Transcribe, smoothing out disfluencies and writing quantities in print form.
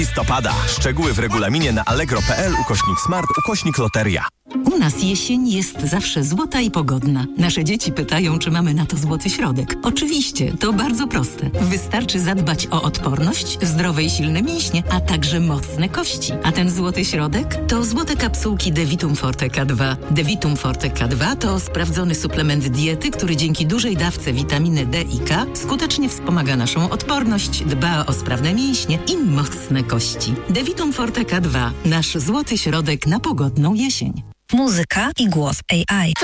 listopada. Szczegóły w regulaminie na allegro.pl/smart/loteria. U nas jesień jest zawsze złota i pogodna. Nasze dzieci pytają, czy mamy na to złoty środek. Oczywiście, to bardzo proste. Wystarczy zadbać o odporność, zdrowe i silne mięśnie, a także mocne kości. A ten złoty środek to złote kapsułki Devitum Forte K2. Devitum Forte K2 to sprawdzony suplement diety, który dzięki dużej dawce witaminy D i K skutecznie wspomaga naszą odporność, dba o sprawne mięśnie i mocne kości. Devitum Forte K2. Nasz złoty środek na pogodną jesień. Muzyka i głos AI.